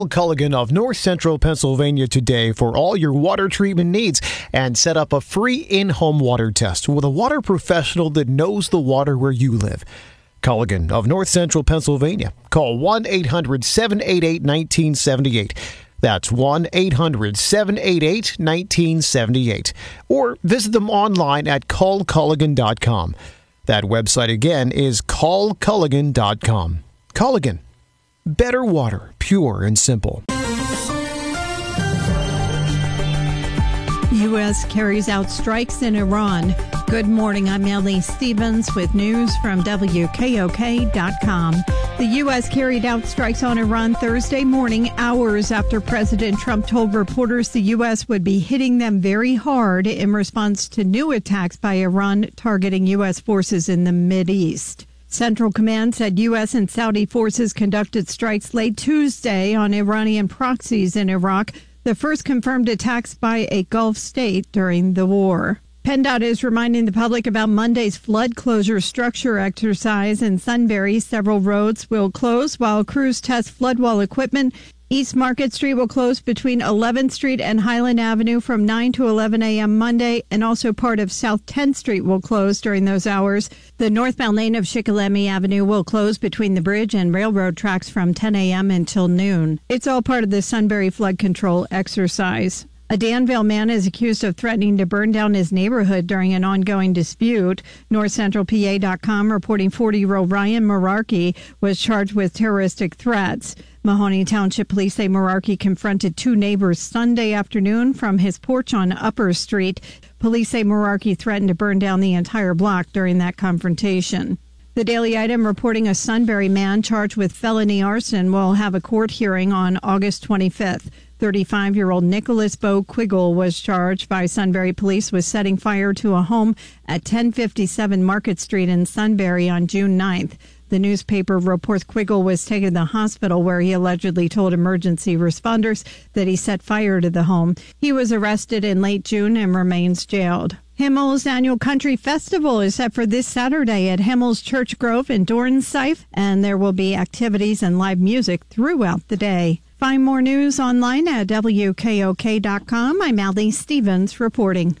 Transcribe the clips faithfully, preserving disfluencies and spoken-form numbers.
Culligan of North Central Pennsylvania today for all your water treatment needs and set up a free in-home water test with a water professional that knows the water where you live. Culligan of North Central Pennsylvania. Call one eight hundred seven eight eight one nine seven eight. That's one eight hundred seven eight eight one nine seven eight. Or visit them online at call culligan dot com. That website again is call culligan dot com. Culligan. Better water, pure and simple. U S carries out strikes in Iran. Good morning, I'm Ellie Stevens with news from W K O K dot com. The U S carried out strikes on Iran Thursday morning, hours after President Trump told reporters the U S would be hitting them very hard in response to new attacks by Iran targeting U S forces in the Mideast. Central Command said U S and Saudi forces conducted strikes late Tuesday on Iranian proxies in Iraq, the first confirmed attacks by a Gulf state during the war. PennDOT is reminding the public about Monday's flood closure structure exercise in Sunbury. Several roads will close while crews test flood wall equipment. East Market Street will close between eleventh Street and Highland Avenue from nine to eleven a.m. Monday, and also part of South tenth Street will close during those hours. The northbound lane of Shikellamy Avenue will close between the bridge and railroad tracks from ten a.m. until noon. It's all part of the Sunbury flood control exercise. A Danville man is accused of threatening to burn down his neighborhood during an ongoing dispute. North Central P A dot com reporting forty-year-old Ryan Merarkey was charged with terroristic threats. Mahoney Township Police say Merarkey confronted two neighbors Sunday afternoon from his porch on Upper Street. Police say Merarkey threatened to burn down the entire block during that confrontation. The Daily Item reporting a Sunbury man charged with felony arson will have a court hearing on August twenty-fifth. thirty-five-year-old Nicholas Bo Quiggle was charged by Sunbury police with setting fire to a home at ten fifty-seven Market Street in Sunbury on June ninth. The newspaper reports Quiggle was taken to the hospital where he allegedly told emergency responders that he set fire to the home. He was arrested in late June and remains jailed. Himmel's annual country festival is set for this Saturday at Himmel's Church Grove in Dornsife, and there will be activities and live music throughout the day. Find more news online at W K O K dot com. I'm Allie Stevens reporting.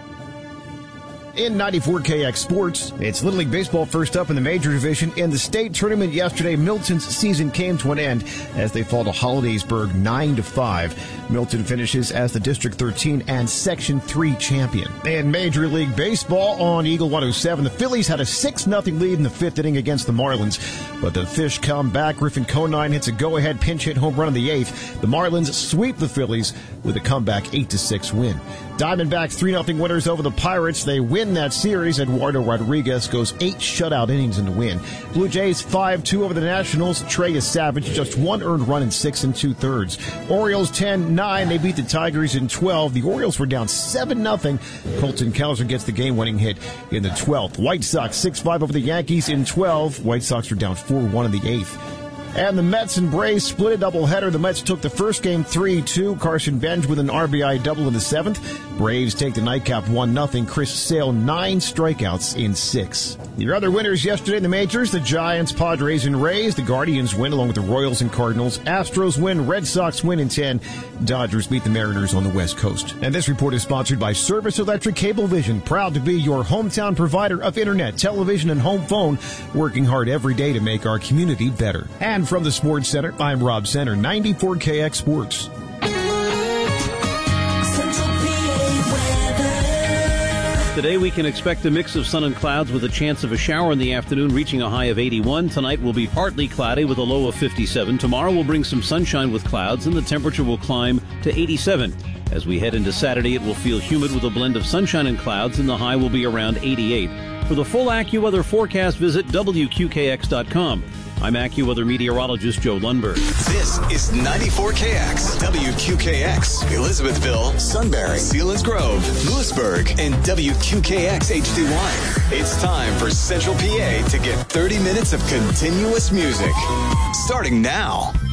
In ninety-four K X Sports, it's Little League Baseball first up in the Major Division. In the state tournament yesterday, Milton's season came to an end as they fall to Hollidaysburg nine to five. Milton finishes as the District thirteen and Section three champion. In Major League Baseball on Eagle one oh seven, the Phillies had a six nothing lead in the fifth inning against the Marlins. But the Fish come back. Griffin Conine hits a go-ahead pinch hit home run in the eighth. The Marlins sweep the Phillies with a comeback eight to six win. Diamondbacks three nothing winners over the Pirates. They win that series. Eduardo Rodriguez goes eight shutout innings in the win. Blue Jays five two over the Nationals. Trey Savage just one earned run in six and two-thirds. Orioles ten nine. They beat the Tigers in twelve. The Orioles were down seven nothing. Colton Cowser gets the game-winning hit in the twelfth. White Sox six five over the Yankees in twelve. White Sox are down four one in the eighth. And the Mets and Braves split a doubleheader. The Mets took the first game three two. Carson Benj with an R B I double in the seventh. Braves take the nightcap one nothing. Chris Sale, nine strikeouts in six. Your other winners yesterday in the majors, the Giants, Padres, and Rays. The Guardians win along with the Royals and Cardinals. Astros win. Red Sox win in ten. Dodgers beat the Mariners on the West Coast. And this report is sponsored by Service Electric Cablevision, proud to be your hometown provider of internet, television, and home phone, working hard every day to make our community better. And from the Sports Center, I'm Rob Center, ninety-four K X Sports. Today we can expect a mix of sun and clouds with a chance of a shower in the afternoon, reaching a high of eighty-one. Tonight will be partly cloudy with a low of fifty-seven. Tomorrow will bring some sunshine with clouds, and the temperature will climb to eighty-seven. As we head into Saturday, it will feel humid with a blend of sunshine and clouds, and the high will be around eighty-eight. For the full AccuWeather forecast, visit W Q K X dot com. I'm AccuWeather meteorologist Joe Lundberg. This is ninety-four K X, W Q K X, Elizabethville, Sunbury, Sealands Grove, Lewisburg, and W Q K X H D one. It's time for Central P A to get thirty minutes of continuous music. Starting now.